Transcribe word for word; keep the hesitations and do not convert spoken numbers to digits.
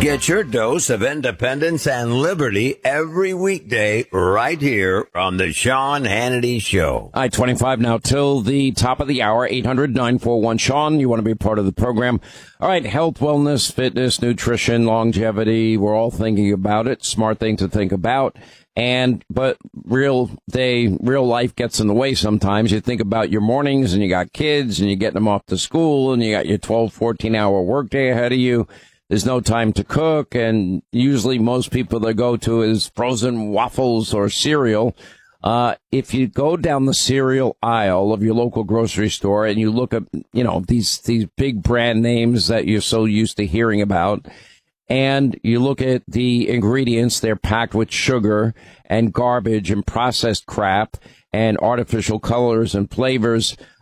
Get your dose of independence and liberty every weekday right here on the Sean Hannity Show. I twenty-five now till the top of the hour, eight hundred, nine four one, Sean. You want to be part of the program. All right, health, wellness, fitness, nutrition, longevity. We're all thinking about it. Smart thing to think about. And, but real day, real life gets in the way sometimes. You think about your mornings and you got kids and you're getting them off to school and you got your twelve, fourteen hour workday ahead of you. There's no time to cook, and usually most people that go to is frozen waffles or cereal. Uh, if you go down the cereal aisle of your local grocery store and you look at, you know, these, these big brand names that you're so used to hearing about, and you look at the ingredients, they're packed with sugar and garbage and processed crap and artificial colors and flavors.